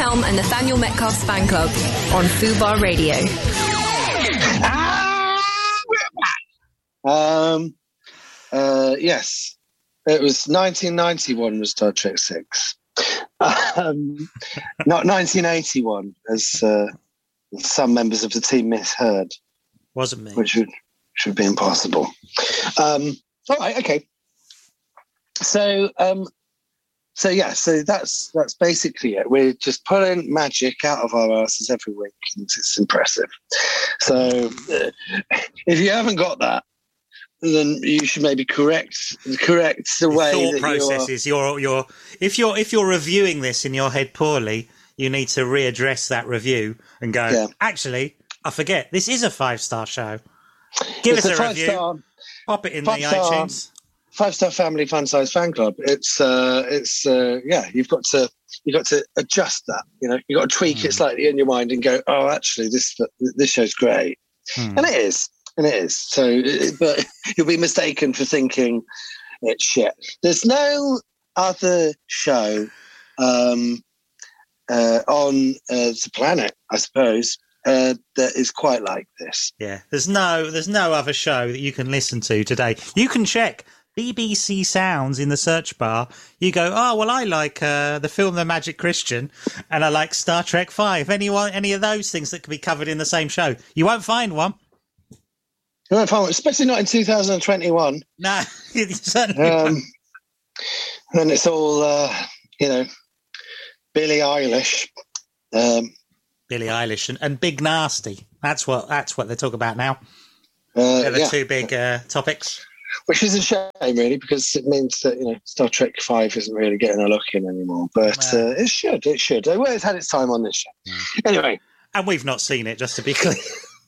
Helm and Nathaniel Metcalf's fan club on Fubar Radio. Yes, it was 1991 was Star Trek 6. Not 1981, as some members of the team misheard. Wasn't me. Which should be impossible. All right, okay. So that's basically it. We're just pulling magic out of our asses every week, and it's impressive. So if you haven't got that, then you should maybe correct the way thought that processes. If you're reviewing this in your head poorly, you need to readdress that review and go, actually, I forget, this is a 5-star show. Give us a review. Pop it in the iTunes. 5-star family fun size fan club. You've got to adjust that. You've got to tweak it slightly in your mind and go, oh, actually, this show's great, and it is. So, but you'll be mistaken for thinking it's shit. There's no other show on the planet, I suppose, that is quite like this. Yeah, there's no other show that you can listen to today. You can check BBC Sounds in the search bar. You go, oh well, I like the film The Magic Christian, and I like Star Trek 5. Any of those things that can be covered in the same show. You won't find one. You won't find one, especially not in 2021. No, certainly won't. And it's all Billie Eilish. Billie Eilish and Big Nasty. That's what they talk about now. They're the two big topics. Which is a shame, really, because it means that Star Trek 5 isn't really getting a look in anymore. But it should. Well, it's had its time on this show. Anyway, and we've not seen it. Just to be clear.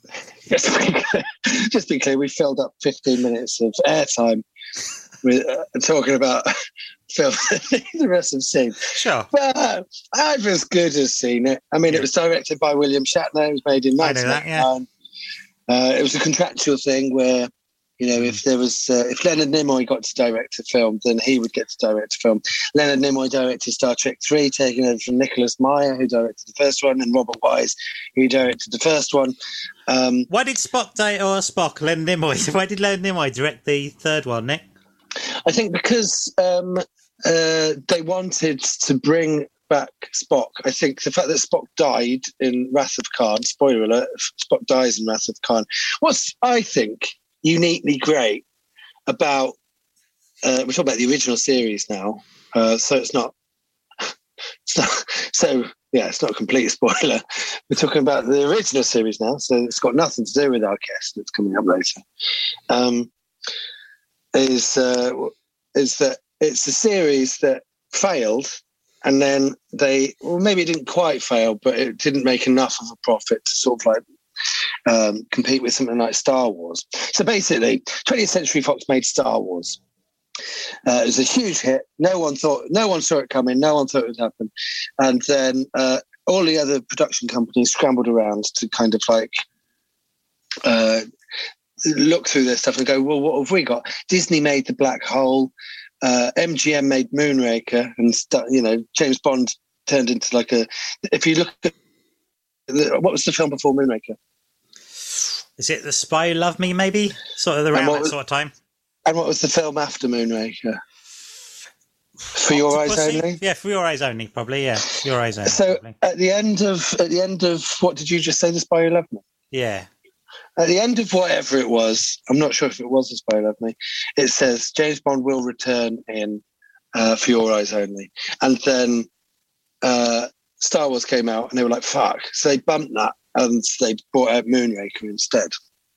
Just be clear, we filled up 15 minutes of airtime with talking about film the rest have seen. Sure. But I've as good as seen it. I mean, it was directed by William Shatner. It was made in 1999. It was a contractual thing where, if Leonard Nimoy got to direct a film, then he would get to direct a film. Leonard Nimoy directed Star Trek 3, taking over from Nicholas Meyer, who directed the first one, and Robert Wise, who directed the first one. Why did Leonard Nimoy direct the third one, Nick? I think because they wanted to bring back Spock. I think the fact that Spock died in Wrath of Khan, spoiler alert, Spock dies in Wrath of Khan. What's, I think, uniquely great about we're talking about the original series now, so it's not a complete spoiler. We're talking about the original series now, so it's got nothing to do with our guest that's coming up later. Is that it's a series that failed, and then maybe it didn't quite fail, but it didn't make enough of a profit to sort of like compete with something like Star Wars. So basically, 20th Century Fox made Star Wars. It was a huge hit. No one saw it coming. No one thought it would happen. And then all the other production companies scrambled around to kind of like look through their stuff and go, well, what have we got? Disney made The Black Hole. MGM made Moonraker, and James Bond turned into like a. If you look at what was the film before Moonraker? Is it The Spy Who Loved Me? Maybe sort of around that sort of time. And what was the film after Moonraker? For Your Eyes Only. Yeah, For Your Eyes Only, probably. Yeah, For Your Eyes Only. So probably. at the end of what did you just say? The Spy Who Loved Me. Yeah. At the end of whatever it was, I'm not sure if it was The Spy Who Loved Me. It says James Bond will return in For Your Eyes Only, and then Star Wars came out, and they were like, "Fuck!" So they bumped that, and they brought out Moonraker instead,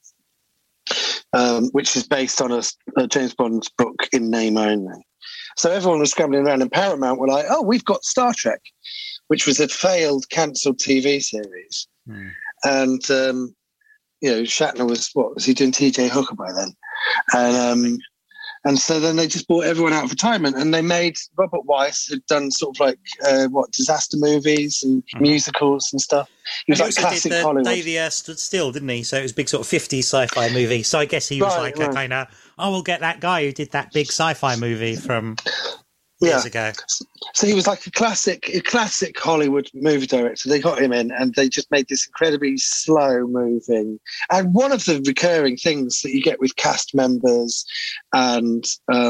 which is based on a James Bond's book in name only. So everyone was scrambling around, and Paramount were like, "Oh, we've got Star Trek," which was a failed, cancelled TV series, and Shatner was he doing T.J. Hooker by then, and so then they just brought everyone out of retirement, and they made Robert Weiss, who'd done sort of like disaster movies and musicals and stuff. He was like classic Hollywood. Day the Earth Stood Still, didn't he? So it was a big sort of 50s sci-fi movie. So I guess he was a kind of, we'll get that guy who did that big sci-fi movie from years ago. So he was like a classic Hollywood movie director. They got him in, and they just made this incredibly slow moving. And one of the recurring things that you get with cast members and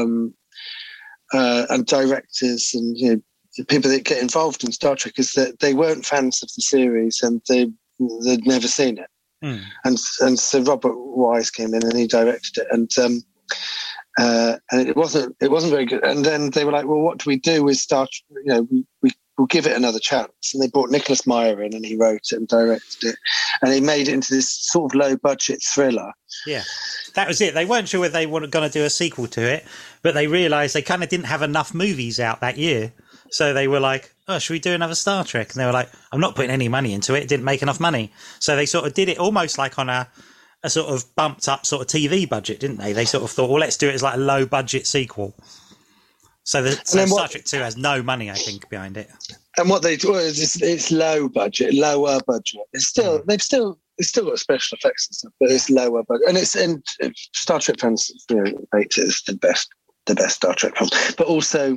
directors and the people that get involved in Star Trek is that they weren't fans of the series and they'd never seen it. And so Robert Wise came in and he directed it, and it wasn't very good. And then they were like, well, what do we do with Star Trek? We'll give it another chance. And they brought Nicholas Meyer in, and he wrote it and directed it, and he made it into this sort of low budget thriller. Yeah, that was it. They weren't sure whether they were going to do a sequel to it, but they realised they kind of didn't have enough movies out that year. So they were like, oh, should we do another Star Trek? And they were like, I'm not putting any money into it. It didn't make enough money. So they sort of did it almost like on a sort of bumped up sort of TV budget, didn't they? They sort of thought, well, let's do it as like a low budget sequel. So Star Trek 2 has no money, I think, behind it. And what they do is it's lower budget. It's still it's still got special effects and stuff, but it's lower budget. And Star Trek fans rate it as the best Star Trek film. But also,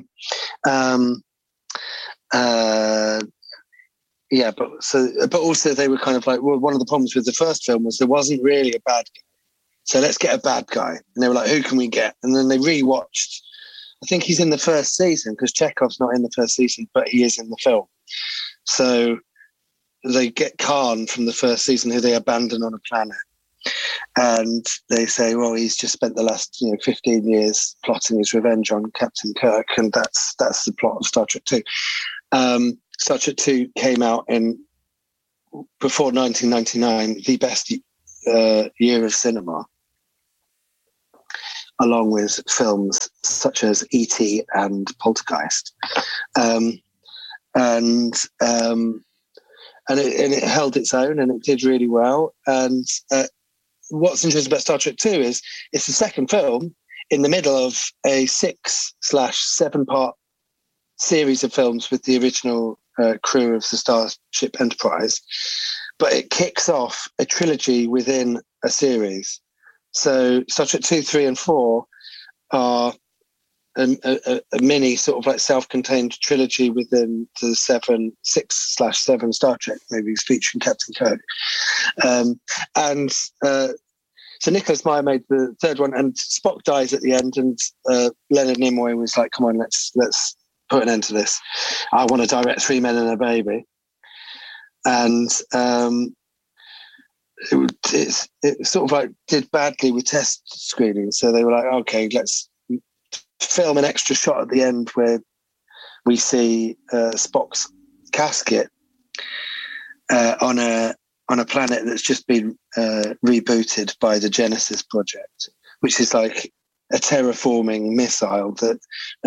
but also they were kind of like, well, one of the problems with the first film was there wasn't really a bad guy. So let's get a bad guy. And they were like, who can we get? And then they rewatched. I think he's in the first season because Chekhov's not in the first season, but he is in the film. So they get Khan from the first season, who they abandon on a planet. And they say, well, he's just spent the last 15 years plotting his revenge on Captain Kirk. And that's the plot of Star Trek 2. Star Trek 2 came out before 1999, the best year of cinema, along with films such as E.T. and Poltergeist. And it held its own, and it did really well. And what's interesting about Star Trek 2 is it's the second film in the middle of a 6/7 part series of films with the original crew of the Starship Enterprise, but it kicks off a trilogy within a series. So Star Trek 2, 3, and 4 are a mini sort of like self-contained trilogy within the 6/7 Star Trek movies featuring Captain Kirk. So Nicholas Meyer made the third one, and Spock dies at the end, and Leonard Nimoy was like, come on, let's put an end to this. I want to direct Three Men and a Baby. And it sort of like did badly with test screening. So they were like, okay, let's film an extra shot at the end where we see Spock's casket on a planet that's just been rebooted by the Genesis project, which is like a terraforming missile that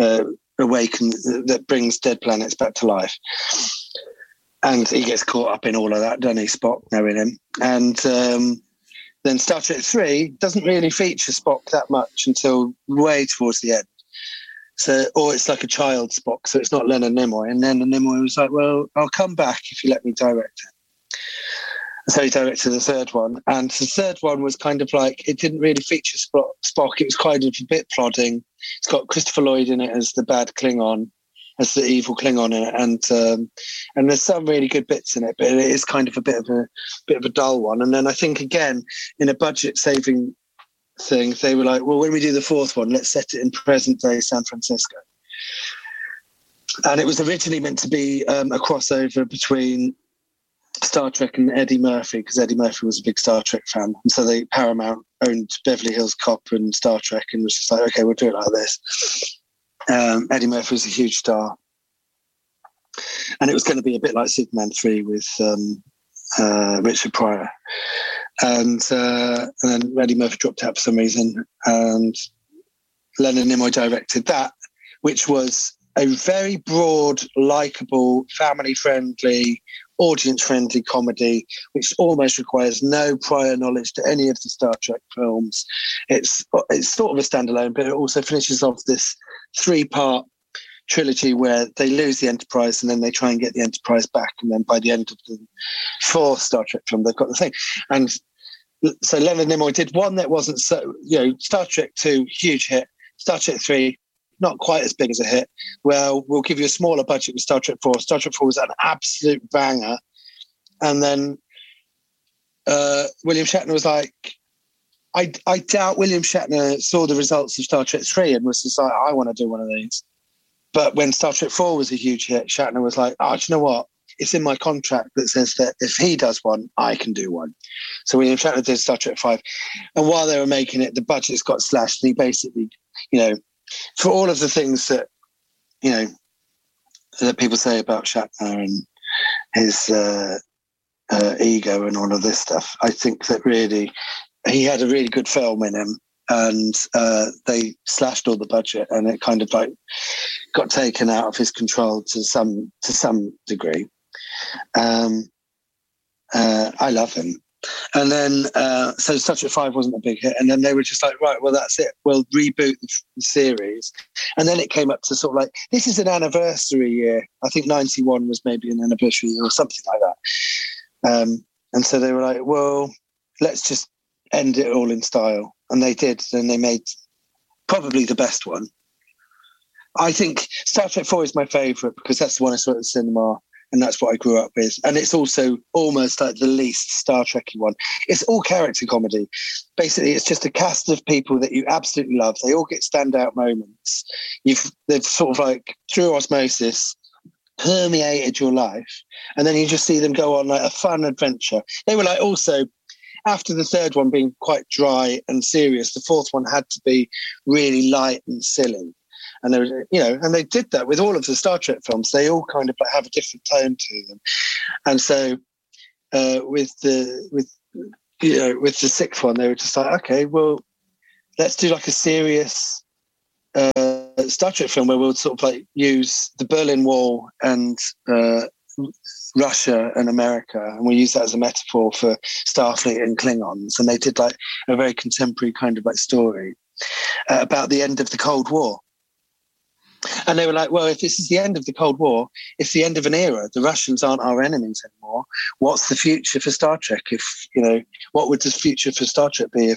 that brings dead planets back to life. And he gets caught up in all of that, doesn't he, Spock, knowing him? And then Star Trek 3 doesn't really feature Spock that much until way towards the end. Or it's like a child Spock, so it's not Leonard Nimoy. And then Nimoy was like, well, I'll come back if you let me direct it. So he directed the third one. And the third one was kind of like, it didn't really feature Spock. It was kind of a bit plodding. It's got Christopher Lloyd in it as the bad Klingon, as the evil Klingon in it. And there's some really good bits in it, but it is kind of a bit of a dull one. And then I think, again, in a budget-saving thing, they were like, well, when we do the fourth one, let's set it in present-day San Francisco. And it was originally meant to be a crossover between Star Trek and Eddie Murphy, because Eddie Murphy was a big Star Trek fan. And so Paramount owned Beverly Hills Cop and Star Trek, and was just like, okay, we'll do it like this. Eddie Murphy was a huge star. And it was going to be a bit like Superman 3 with Richard Pryor. And then Eddie Murphy dropped out for some reason, and Leonard Nimoy directed that, which was a very broad, likeable, family-friendly, audience-friendly comedy, which almost requires no prior knowledge to any of the Star Trek films. It's sort of a standalone, but it also finishes off this 3-part trilogy where they lose the Enterprise and then they try and get the Enterprise back, and then by the end of the 4th Star Trek film, they've got the thing. And so Leonard Nimoy did one that wasn't so, Star Trek 2, huge hit. Star Trek 3, not quite as big as a hit. Well, we'll give you a smaller budget with Star Trek 4. Star Trek 4 was an absolute banger. And then William Shatner was like, I doubt William Shatner saw the results of Star Trek 3 and was just like, I want to do one of these. But when Star Trek 4 was a huge hit, Shatner was like, do you know what? It's in my contract that says that if he does one, I can do one. So William Shatner did Star Trek 5. And while they were making it, the budgets got slashed. And he basically, for all of the things that, that people say about Shatner and his ego and all of this stuff, I think that really he had a really good film in him, and they slashed all the budget, and it kind of like got taken out of his control to some degree. I love him. And then, so Star Trek 5 wasn't a big hit. And then they were just like, right, well, that's it. We'll reboot the series. And then it came up to sort of like, this is an anniversary year. I think 91 was maybe an anniversary year or something like that. And so they were like, well, let's just end it all in style. And they did. And they made probably the best one. I think Star Trek 4 is my favourite because that's the one I saw at the cinema. And that's what I grew up with. And it's also almost like the least Star Trek-y one. It's all character comedy. Basically, it's just a cast of people that you absolutely love. They all get standout moments. They've sort of like, through osmosis, permeated your life. And then you just see them go on like a fun adventure. They were like also, after the third one being quite dry and serious, the fourth one had to be really light and silly. And there was, and they did that with all of the Star Trek films. They all kind of like have a different tone to them. And so with the sixth one, they were just like, okay, well, let's do like a serious Star Trek film where we'll sort of like use the Berlin Wall and Russia and America, and we use that as a metaphor for Starfleet and Klingons. And they did like a very contemporary kind of like story about the end of the Cold War. And they were like, well, if this is the end of the Cold War, it's the end of an era. The Russians aren't our enemies anymore. What's the future for Star Trek? What would the future for Star Trek be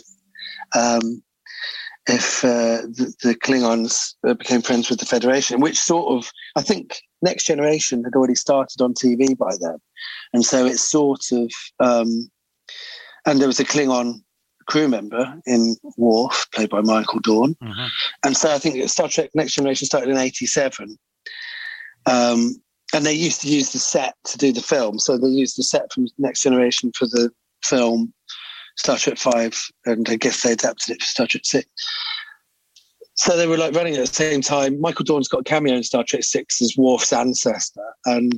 if the Klingons became friends with the Federation, which sort of, I think Next Generation had already started on TV by then. And so it's sort of, and there was a Klingon crew member in Worf, played by Michael Dorn. Mm-hmm. And so I think Star Trek Next Generation started in 87. And they used to use the set to do the film. So they used the set from Next Generation for the film Star Trek 5, and I guess they adapted it for Star Trek 6. So they were like running at the same time. Michael Dorn's got a cameo in Star Trek 6 as Worf's ancestor. And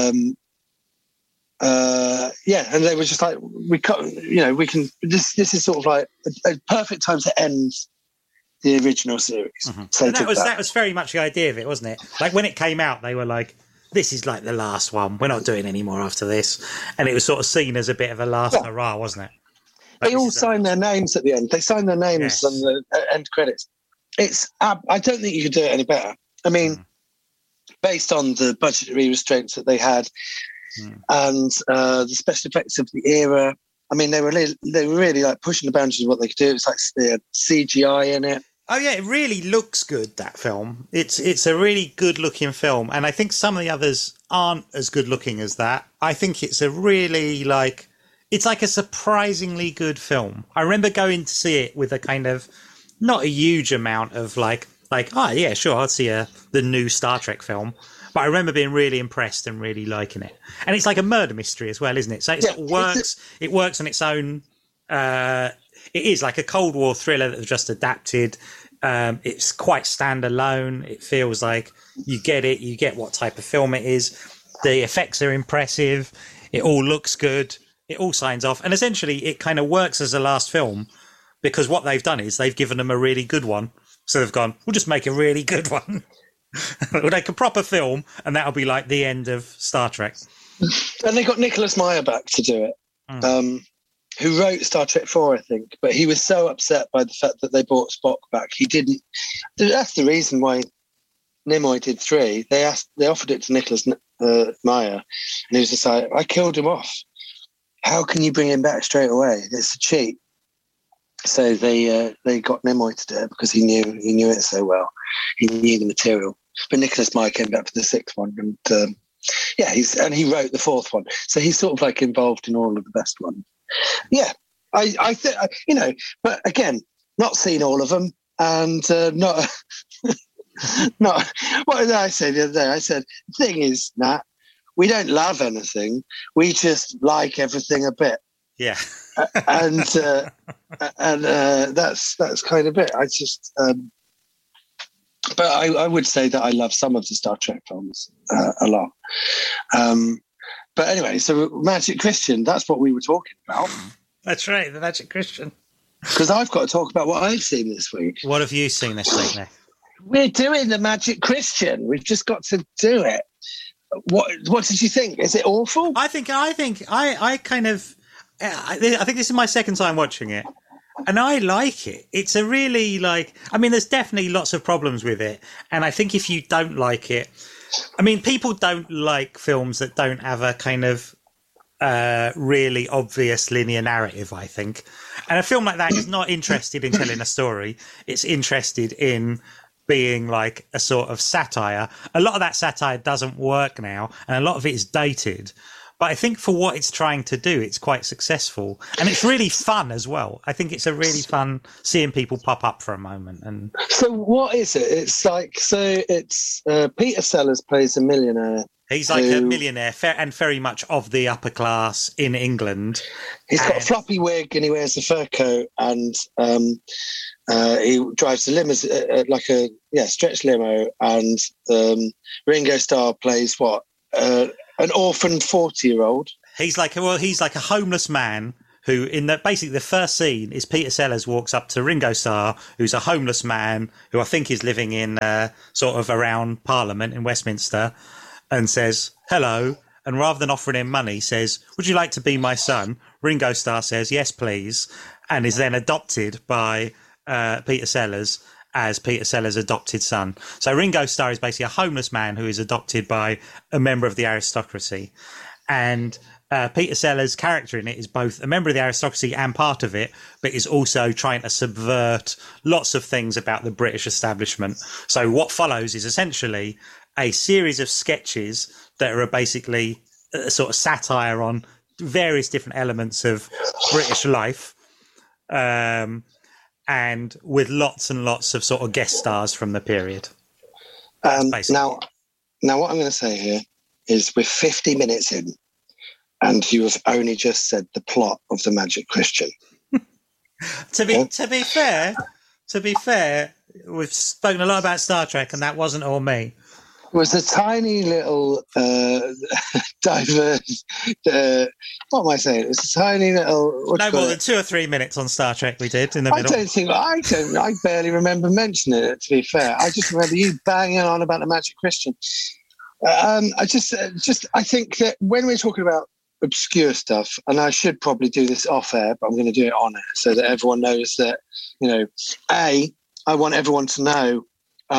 and they were just like, we can, this is sort of like a perfect time to end the original series. Mm-hmm. So that was very much the idea of it, wasn't it? Like when it came out, they were like, this is like the last one. We're not doing any more after this. And it was sort of seen as a bit of a last hurrah, wasn't it? Like, they all signed their names at the end. They signed their names on the end credits. I don't think you could do it any better. I mean, based on the budgetary restraints that they had, and the special effects of the era. I mean, they were really like pushing the boundaries of what they could do. It's like they had CGI in it. Oh yeah, it really looks good, that film. It's a really good looking film, and I think some of the others aren't as good looking as that. I think it's a really it's like a surprisingly good film. I remember going to see it with a kind of not a huge amount of oh yeah, sure, I'd see the new Star Trek film. But I remember being really impressed and really liking it. And it's like a murder mystery as well, isn't it? So it works. It works on its own. It is like a Cold War thriller that they've just adapted. It's quite standalone. It feels like you get it. You get what type of film it is. The effects are impressive. It all looks good. It all signs off. And essentially, it kind of works as a last film because what they've done is they've given them a really good one. So they've gone, we'll just make a really good one. We'll make a proper film, and that'll be like the end of Star Trek. And they got Nicholas Meyer back to do it, who wrote Star Trek 4, I think. But he was so upset by the fact that they brought Spock back. He didn't. That's the reason why Nimoy did 3. They offered it to Nicholas Meyer, and he was just like, I killed him off. How can you bring him back straight away? It's a cheat. So they got Nimoy to do it because he knew it so well. he knew the material. But Nicholas Meyer came back for the sixth one, and he wrote the fourth one, so he's sort of like involved in all of the best ones. Yeah, I think but again, not seen all of them, and not. Not what did I say the other day? I said the thing is, Nat, we don't love anything, we just like everything a bit. Yeah, and that's kind of it. I just, but I would say that I love some of the Star Trek films a lot. But anyway, so Magic Christian, that's what we were talking about. That's right, the Magic Christian. Because I've got to talk about what I've seen this week. What have you seen this week, Nick? We're doing the Magic Christian. We've just got to do it. What did you think? Is it awful? I think this is my second time watching it, and I like it. It's a really there's definitely lots of problems with it, and I think if you don't like it, people don't like films that don't have a kind of really obvious linear narrative, I think. And a film like that is not interested in telling a story. It's interested in being like a sort of satire. A lot of that satire doesn't work now, and a lot of it is dated. But I think for what it's trying to do, it's quite successful. And it's really fun as well. I think it's a really fun seeing people pop up for a moment. And so what is it? It's Peter Sellers plays a millionaire. He's like a millionaire and very much of the upper class in England. He's got a floppy wig and he wears a fur coat, and he drives a limousine, stretch limo. And Ringo Starr plays an orphaned 40-year-old. He's like a homeless man who, basically the first scene is Peter Sellers walks up to Ringo Starr, who's a homeless man who I think is living in sort of around Parliament in Westminster, and says hello. And rather than offering him money, says, "Would you like to be my son?" Ringo Starr says, "Yes, please," and is then adopted by Peter Sellers as Peter Sellers' adopted son. So Ringo Starr is basically a homeless man who is adopted by a member of the aristocracy. And Peter Sellers' character in it is both a member of the aristocracy and part of it, but is also trying to subvert lots of things about the British establishment. So what follows is essentially a series of sketches that are basically a sort of satire on various different elements of British life. And with lots and lots of sort of guest stars from the period. Now what I'm going to say here is we're 50 minutes in, and you have only just said the plot of The Magic Christian. To be fair, we've spoken a lot about Star Trek, and that wasn't all me. It was a tiny little diverse. What am I saying? It was a tiny little. No more than 2 or 3 minutes on Star Trek we did in the middle. I barely remember mentioning it. To be fair, I just remember you banging on about The Magic Christian. I think that when we're talking about obscure stuff, and I should probably do this off air, but I'm going to do it on air so that everyone knows that I want everyone to know.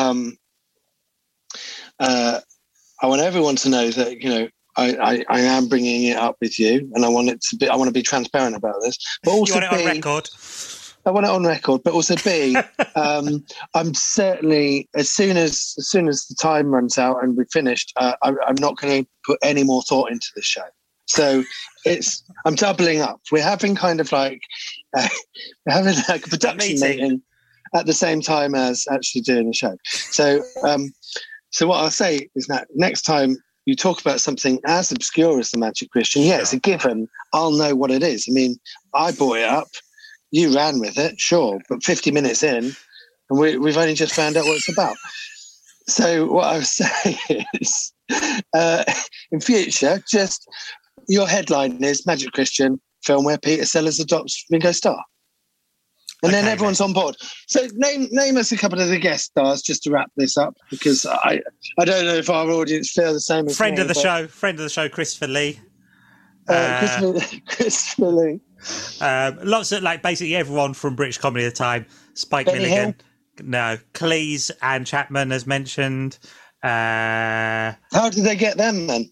I want everyone to know that I am bringing it up with you, and I want to be transparent about this. But also, you want it on record. I want it on record, but also B, I'm certainly as soon as the time runs out and we've finished, I'm not going to put any more thought into the show. So I'm doubling up. We're having kind of like a production meeting at the same time as actually doing the show. So what I'll say is that next time you talk about something as obscure as The Magic Christian, it's a given. I'll know what it is. I mean, I brought it up. You ran with it, sure, but 50 minutes in, and we've only just found out what it's about. So what I would say is, in future, just your headline is Magic Christian, film where Peter Sellers adopts Ringo Starr. And then everyone's on board. So name us a couple of the guest stars just to wrap this up, because I don't know if our audience feel the same as friend of the show, Christopher Lee. Christopher Lee. Lots of basically everyone from British comedy at the time. Spike Benny Milligan. Hill. No, Cleese and Chapman as mentioned. How did they get them then?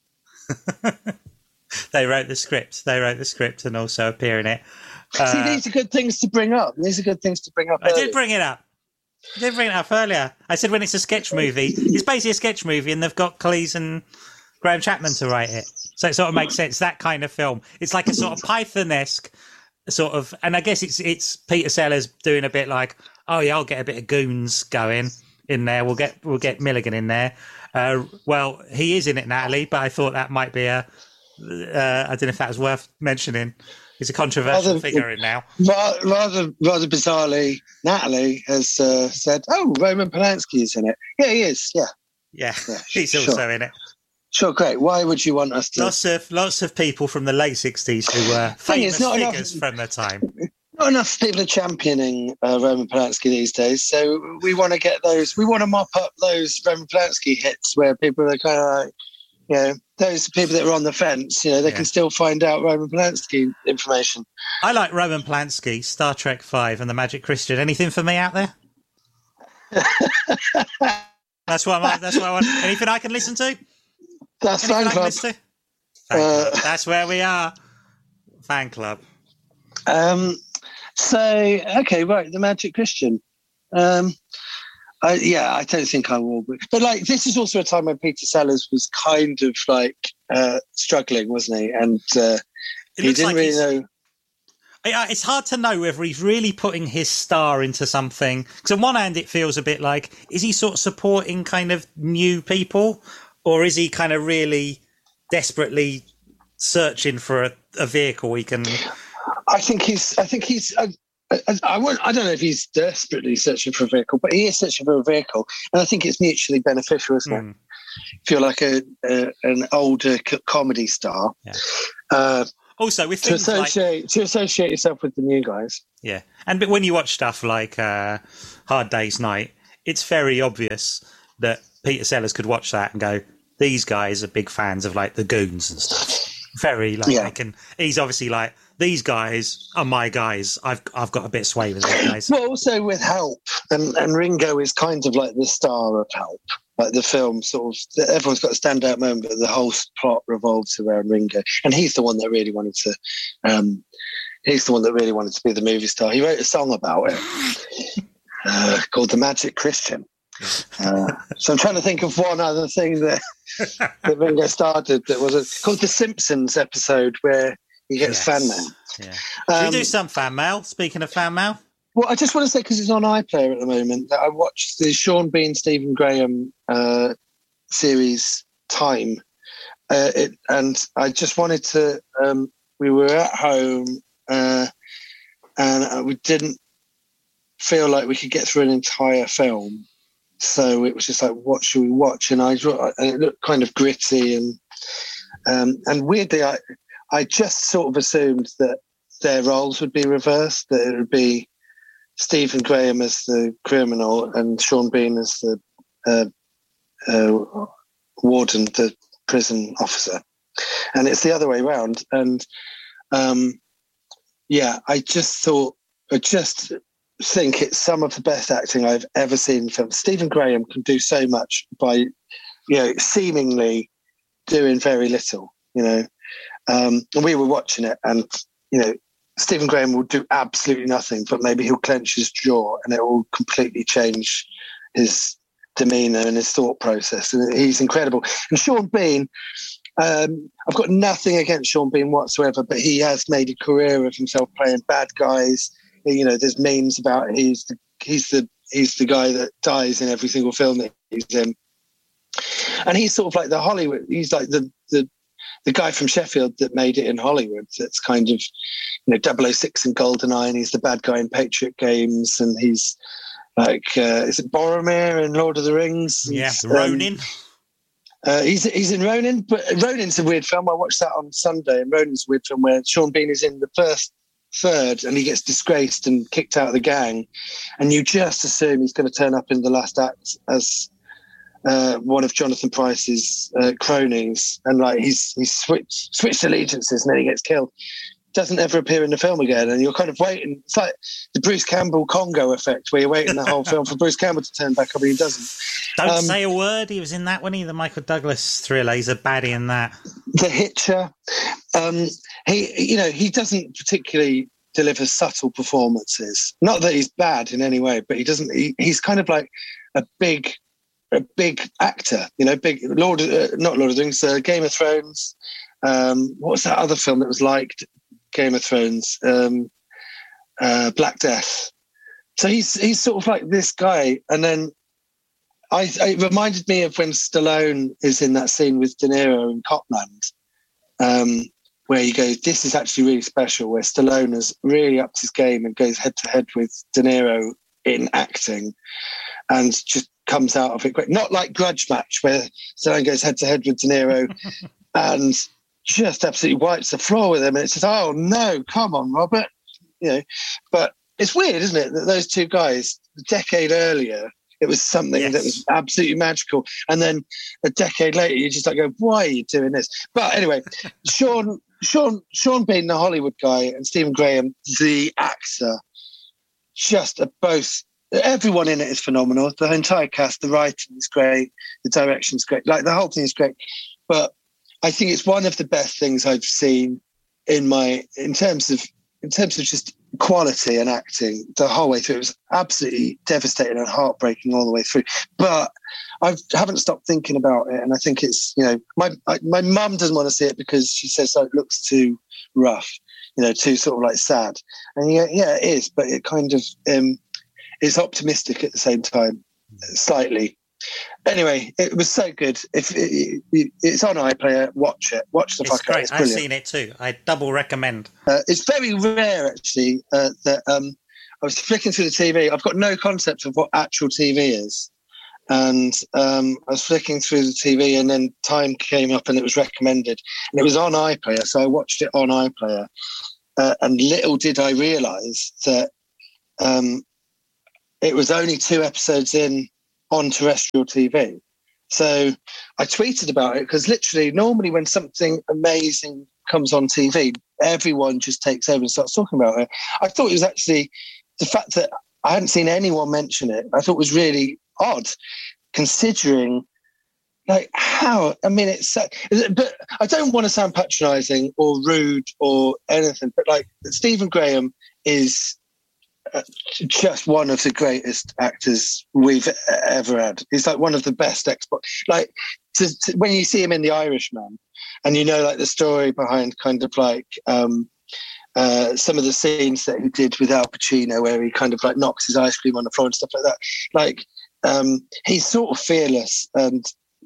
They wrote the script and also appear in it. See, these are good things to bring up. I did bring it up. I didn't bring it up earlier. I said when it's a sketch movie, it's basically a sketch movie, and they've got Cleese and Graham Chapman to write it. So it sort of makes sense, that kind of film. It's like a sort of Python-esque sort of, and I guess it's Peter Sellers doing a bit like, oh yeah, I'll get a bit of goons going in there. We'll get Milligan in there. Well, he is in it, Natalie, but I thought that might be I don't know if that was worth mentioning. He's a controversial figure in now. Rather bizarrely, Natalie has said, "Oh, Roman Polanski is in it." Yeah, he is. Yeah, he's also in it. Sure, great. Why would you want us to? Lots of people from the late 60s who were famous figures from the time. Not enough people are championing Roman Polanski these days, so we want to get those. We want to mop up those Roman Polanski hits where people are kind of like, those people that are on the fence, they can still find out Roman Polanski information. I like Roman Polanski, Star Trek V, and The Magic Christian. Anything for me out there? That's what I want. Anything I can listen to? That's Fan Club. That's where we are. Fan Club. Okay, right. The Magic Christian. I don't think I will. But this is also a time when Peter Sellers was kind of struggling, wasn't he? And he didn't really know. It's hard to know whether he's really putting his star into something. Because on one hand, it feels a bit like, is he sort of supporting kind of new people? Or is he kind of really desperately searching for a vehicle he can... I don't know if he's desperately searching for a vehicle, but he is searching for a vehicle, and I think it's mutually beneficial, isn't it? If you're like an older comedy star, also with to associate yourself with the new guys. Yeah, but when you watch stuff like Hard Day's Night, it's very obvious that Peter Sellers could watch that and go, "These guys are big fans of the Goons and stuff." Very he's obviously like, these guys are my guys. I've got a bit of sway with these guys. Well, also with Help, and Ringo is kind of like the star of Help. Like the film, sort of, everyone's got a standout moment, but the whole plot revolves around Ringo, and he's the one that really wanted to. He's the one that really wanted to be the movie star. He wrote a song about it called "The Magic Christian." So I'm trying to think of one other thing that Ringo started that was called the Simpsons episode where he gets fan mail. Yeah. Should we do some fan mail? Speaking of fan mail. Well, I just want to say, because it's on iPlayer at the moment, that I watched the Sean Bean, Stephen Graham series Time. And I just wanted to, we were at home and we didn't feel like we could get through an entire film. So it was just like, what should we watch? And it looked kind of gritty and weirdly, I just sort of assumed that their roles would be reversed, that it would be Stephen Graham as the criminal and Sean Bean as the warden, the prison officer. And it's the other way around. And I just think it's some of the best acting I've ever seen in film. Stephen Graham can do so much by, seemingly doing very little, and we were watching it, and Stephen Graham will do absolutely nothing, but maybe he'll clench his jaw and it will completely change his demeanor and his thought process, and he's incredible. And Sean Bean, I've got nothing against Sean Bean whatsoever, but he has made a career of himself playing bad guys. There's memes about he's the guy that dies in every single film that he's in, and he's sort of like the Hollywood. He's like the guy from Sheffield that made it in Hollywood. That's kind of 006 and GoldenEye, and he's the bad guy in Patriot Games, and he's like is it Boromir in Lord of the Rings? Yeah, Ronin. He's in Ronin, but Ronin's a weird film. I watched that on Sunday, and Ronin's a weird film where Sean Bean is in the first third and he gets disgraced and kicked out of the gang, and you just assume he's going to turn up in the last act as one of Jonathan Pryce's cronies, and he's switched allegiances, and then he gets killed. Doesn't ever appear in the film again, and you're kind of waiting. It's like the Bruce Campbell Congo effect, where you're waiting the whole film for Bruce Campbell to turn back up, and he doesn't. Don't say a word. He was in that one. The Michael Douglas thriller. He's a baddie in that. The Hitcher. He doesn't particularly delivers subtle performances. Not that he's bad in any way, but he doesn't. He's kind of like a big actor, big not Lord of the Rings, Game of Thrones. What was that other film that was like Game of Thrones? Black Death. So he's sort of like this guy, and then it reminded me of when Stallone is in that scene with De Niro in Copland, where you go, this is actually really special, where Stallone has really upped his game and goes head to head with De Niro in acting, and just comes out of it great. Not like Grudge Match, where Stallone goes head to head with De Niro and just absolutely wipes the floor with him, and it says, "Oh no, come on, Robert," But it's weird, isn't it, that those two guys, a decade earlier, it was something that was absolutely magical. And then a decade later, you just like go, why are you doing this? But anyway, Sean Bean, the Hollywood guy, and Stephen Graham, the actor, just are both, everyone in it is phenomenal. The entire cast, the writing is great, the direction is great, like the whole thing is great. But I think it's one of the best things I've seen in terms of just quality and acting the whole way through. It was absolutely devastating and heartbreaking all the way through. But I haven't stopped thinking about it, and I think it's my mum doesn't want to see it because she says it looks too rough, too sort of like sad. And yeah, it is, but it kind of is optimistic at the same time, slightly. Anyway, it was so good. If it's on iPlayer, watch it. Watch the fuck out. It's great. I've seen it too. I double recommend. It's very rare, actually, that I was flicking through the TV. I've got no concept of what actual TV is. And I was flicking through the TV, and then Time came up and it was recommended. And it was on iPlayer, so I watched it on iPlayer. And little did I realise that it was only 2 episodes in on terrestrial TV. So I tweeted about it because literally normally when something amazing comes on TV, everyone just takes over and starts talking about it. I thought it was actually the fact that I hadn't seen anyone mention it. I thought was really odd, considering like how, I mean, but I don't want to sound patronising or rude or anything, but like Stephen Graham is just one of the greatest actors we've ever had. He's like one of the best like when you see him in The Irishman, and like the story behind kind of like some of the scenes that he did with Al Pacino, where he kind of like knocks his ice cream on the floor and stuff like that. Like he's sort of fearless, and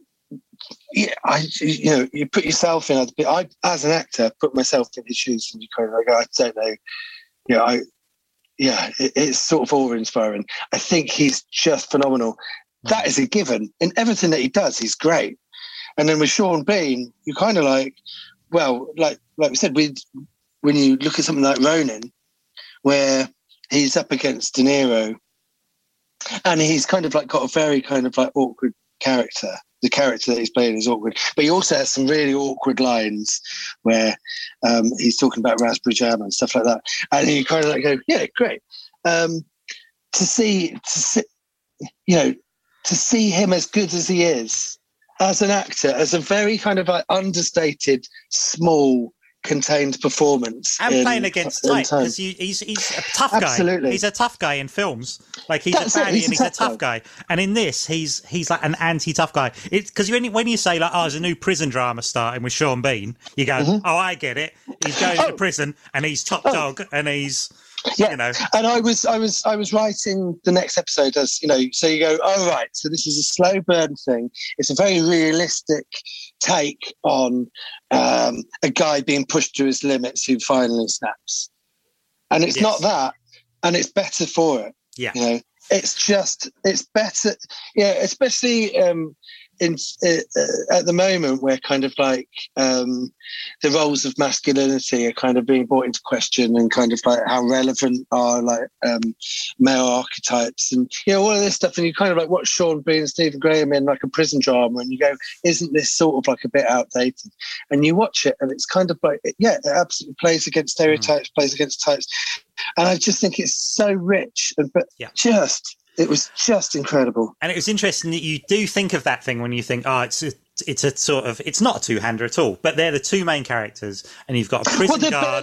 you put yourself in. I as an actor put myself in his shoes, and you kind of like, I don't know, it's sort of awe-inspiring. I think he's just phenomenal. That is a given. In everything that he does, he's great. And then with Sean Bean, you kind of like, well, like we said, when you look at something like Ronin, where he's up against De Niro, and he's kind of like got a very kind of like awkward character. The character that he's playing is awkward, but he also has some really awkward lines where he's talking about raspberry jam and stuff like that, and you kind of like go, yeah, great. To see him as good as he is as an actor, as a very kind of like understated, small, contained performance, and playing against type, because he's a tough guy. Absolutely. He's a tough guy in films. Like he's a baddie and he's a tough guy. And in this, he's like an anti-tough guy. It's because when you say like, there's a new prison drama starting with Sean Bean, you go, oh, I get it. He's going to prison and he's top dog and he's. Yeah, and I was writing the next episode as so you go, oh right, so this is a slow burn thing. It's a very realistic take on a guy being pushed to his limits who finally snaps, and it's not that, and it's better for it. Yeah, it's better. Yeah, especially at the moment where kind of like the roles of masculinity are kind of being brought into question, and kind of like how relevant are like male archetypes and all of this stuff, and you kind of like watch Sean Bean and Stephen Graham in like a prison drama, and you go, isn't this sort of like a bit outdated? And you watch it and it's kind of like, it absolutely plays against stereotypes, plays against types, and I just think it's so rich, it was just incredible. And it was interesting that you do think of that thing when you think, it's it's a sort of, it's not a two-hander at all, but they're the two main characters, and you've got a prison guard.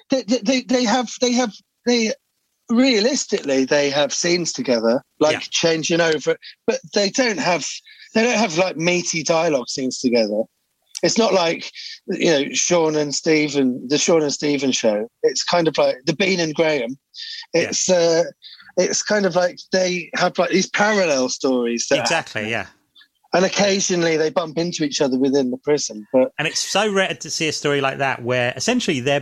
They realistically, they have scenes together, like changing over, but they don't have like meaty dialogue scenes together. It's not like, Sean and Stephen, the Sean and Stephen show. It's kind of like the Bean and Graham. It's kind of like they have like these parallel stories. Exactly, yeah. And occasionally they bump into each other within the prison. And it's so rare to see a story like that where essentially they're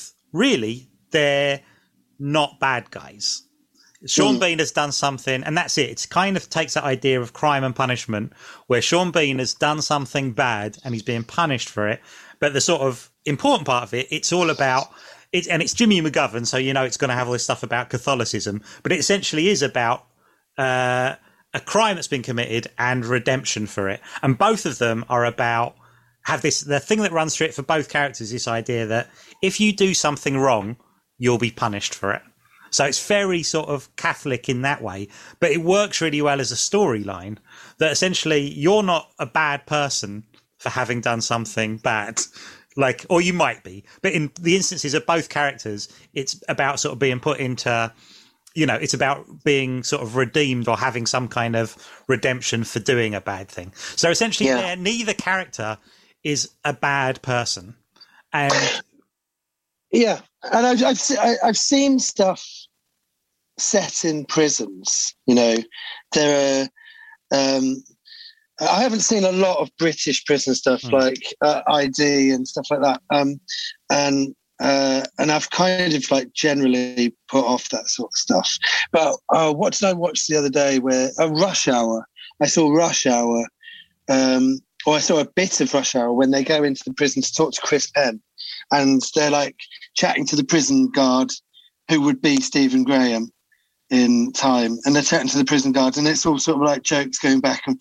not bad guys. Sean Bean has done something, and that's it. It kind of takes that idea of crime and punishment, where Sean Bean has done something bad and he's being punished for it. But the sort of important part of it, it's all about it, and it's Jimmy McGovern, so it's going to have all this stuff about Catholicism. But it essentially is about a crime that's been committed and redemption for it. And both of them are about the thing that runs through it for both characters, this idea that if you do something wrong, you'll be punished for it. So it's very sort of Catholic in that way, but it works really well as a storyline that essentially you're not a bad person for having done something bad, or you might be. But in the instances of both characters, it's about sort of being put into, it's about being sort of redeemed or having some kind of redemption for doing a bad thing. So essentially neither character is a bad person. And yeah, and I've seen stuff set in prisons. There are. I haven't seen a lot of British prison stuff like ID and stuff like that. And I've kind of like generally put off that sort of stuff. But what did I watch the other day? Rush Hour. I saw Rush Hour. Or I saw a bit of Rush Hour when they go into the prison to talk to Chris Penn. And they're like chatting to the prison guard, who would be Stephen Graham in time. And they're chatting to the prison guard, and it's all sort of like jokes going back and